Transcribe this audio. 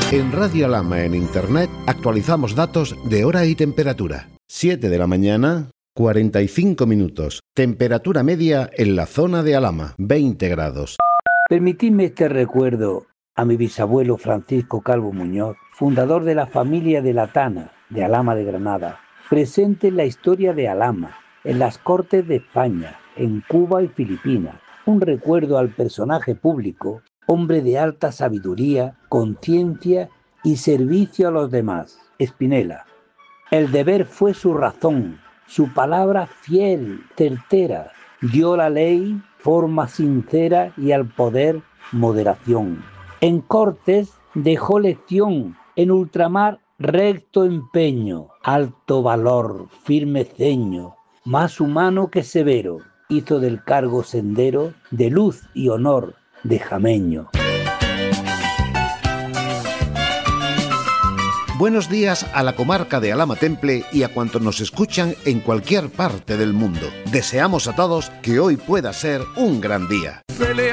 En Radio Alhama en Internet actualizamos datos de hora y temperatura. 7 de la mañana, 45 minutos. Temperatura media en la zona de Alhama, 20 grados. Permitidme este recuerdo a mi bisabuelo Francisco Calvo Muñoz, fundador de la familia de la Tana, de Alhama de Granada, presente en la historia de Alhama, en las Cortes de España, en Cuba y Filipinas. Un recuerdo al personaje público, hombre de alta sabiduría, conciencia y servicio a los demás. Espinela. El deber fue su razón, su palabra fiel, certera. Dio la ley forma sincera y al poder moderación. En Cortes dejó lección, en ultramar recto empeño, alto valor, firme ceño, más humano que severo. Hizo del cargo sendero de luz y honor de jameño. Buenos días a la comarca de Alhama Temple y a cuantos nos escuchan en cualquier parte del mundo. Deseamos a todos que hoy pueda ser un gran día.